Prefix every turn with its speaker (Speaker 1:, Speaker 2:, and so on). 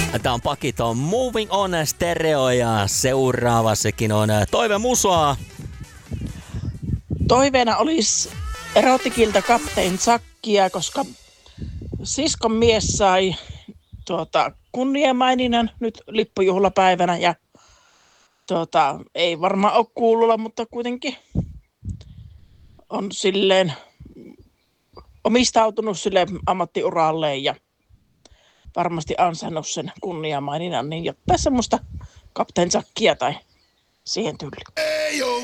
Speaker 1: Tää on Pakiton Moving On stereo ja seuraavassakin on Toive Musoa.
Speaker 2: Toiveena olisi Erotikilta Kaptein Sakkia, koska siskon mies sai kunniamaininnan nyt lippujuhlapäivänä ja ei varmaan ole kuululla, mutta kuitenkin on silleen omistautunut sille ammattiuralleen ja varmasti ansainnut sen kunniamaininnan, niin jotain semmoista Kaptein Sakkia tai siihen tyyliin.